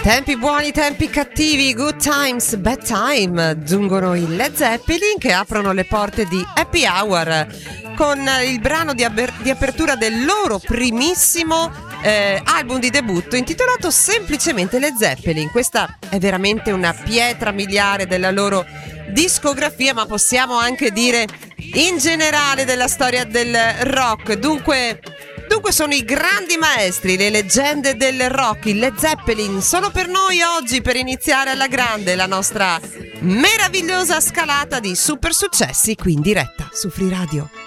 Tempi buoni, tempi cattivi, good times, bad time, giungono i Led Zeppelin che aprono le porte di Happy Hour con il brano di apertura del loro primissimo album di debutto intitolato semplicemente Led Zeppelin. Questa è veramente una pietra miliare della loro discografia, ma possiamo anche dire in generale della storia del rock. Dunque sono i grandi maestri, le leggende del rock, i Led Zeppelin, sono per noi oggi per iniziare alla grande la nostra meravigliosa scalata di super successi qui in diretta su Free Radio.